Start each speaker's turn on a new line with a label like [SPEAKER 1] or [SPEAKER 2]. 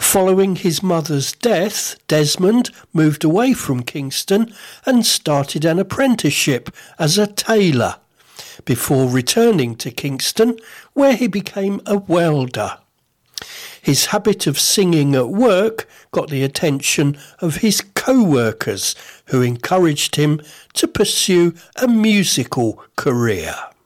[SPEAKER 1] Following his mother's death, Desmond moved away from Kingston and started an apprenticeship as a tailor, before returning to Kingston, where he became a welder. His habit of singing at work got the attention of his co-workers, who encouraged him to pursue a musical career.